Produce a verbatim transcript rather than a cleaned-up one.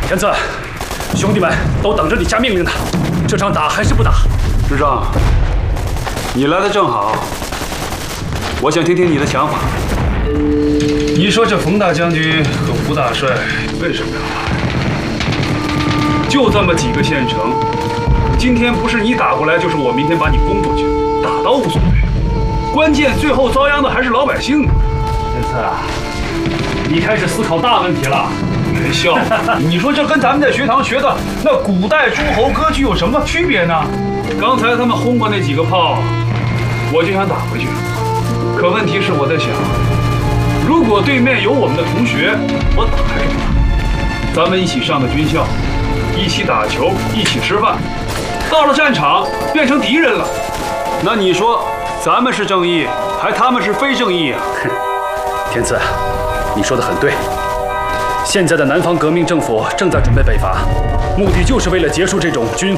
天赐，兄弟们都等着你下命令呢，这场打还是不打？ 师长，你来的正好，我想听听你的想法。 你说这冯大将军和吴大帅为什么要打？就这么几个县城，今天不是你打过来，就是我明天把你攻过去，打倒无所谓，关键最后遭殃的还是老百姓。 天赐啊，你开始思考大问题了。 别笑，你说这跟咱们在学堂学的那古代诸侯割据有什么区别呢？刚才他们轰过那几个炮，我就想打回去，可问题是我在想，如果对面有我们的同学，我打还是不打？咱们一起上的军校，一起打球，一起吃饭，到了战场变成敌人了。 那你说，咱们是正义，还他们是非正义啊？ 天赐，你说的很对。现在的南方革命政府正在准备北伐，目的就是为了结束这种军